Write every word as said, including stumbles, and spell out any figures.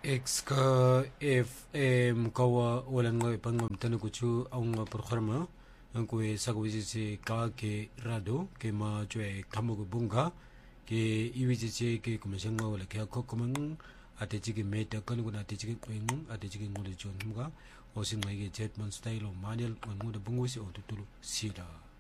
X ka F M kawa walang nga ipangam tanu kuchu ang programa ang kuwe sa kuwe si ka ke rado ke ma chwe kamu bunga ke iwi si ke kumasang wala ke ko kumang ate chigi meta kan kuna ate chigi kweng ate chigi ngule chon mga o sin mai ke jet man style o manual man ngode bungu si o tutulu sila